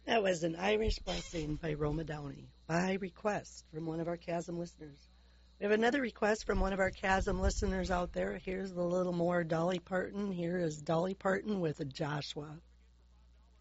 That was an Irish Blessing by Roma Downey, by request from one of our Chasm listeners. We have another request from one of our Chasm listeners out there. Here's a little more Dolly Parton. Here is Dolly Parton with Joshua.